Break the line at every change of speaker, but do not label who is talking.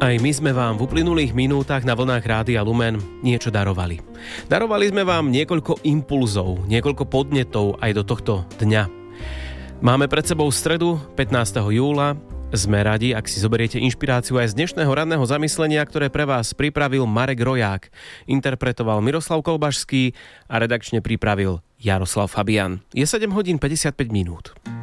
Aj my sme vám v uplynulých minútach na vlnách Rádia Lumen niečo darovali. Darovali sme vám niekoľko impulzov, niekoľko podnetov aj do tohto dňa. Máme pred sebou stredu, 15. júla. Sme radi, ak si zoberiete inšpiráciu aj z dnešného ranného zamyslenia, ktoré pre vás pripravil Marek Roják, interpretoval Miroslav Kolbašský a redakčne pripravil Jaroslav Fabian. Je 7 hodín 55 minút.